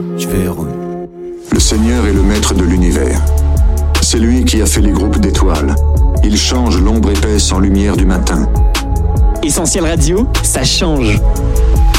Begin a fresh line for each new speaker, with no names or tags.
Je vais rond.
Le Seigneur est le maître de l'univers. C'est lui qui a fait les groupes d'étoiles. Il change l'ombre épaisse en lumière du matin.
Essentiel Radio, ça change.